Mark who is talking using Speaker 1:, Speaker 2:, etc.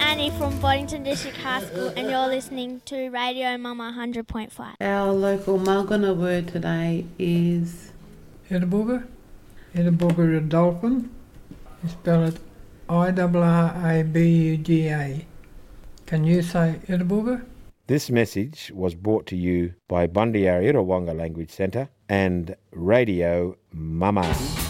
Speaker 1: Annie from Boddington District High School, and you're listening to Radio Mama 100.5.
Speaker 2: Our local Mulgana word today is
Speaker 3: Edinburgh. Edinburgh is a dolphin. You spell it Irrabuga. Can you say Edinburgh?
Speaker 4: This message was brought to you by Bundyarra Wonga Language Centre and Radio Mama.